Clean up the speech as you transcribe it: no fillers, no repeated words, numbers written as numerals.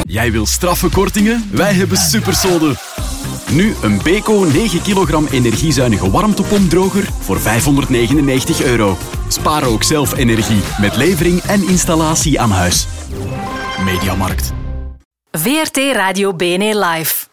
Jij wil straffe kortingen? Wij hebben supersolden. Nu een Beko 9 kilogram energiezuinige warmtepompdroger voor €599. Spaar ook zelf energie met levering en installatie aan huis. Mediamarkt. VRT Radio BNE Live.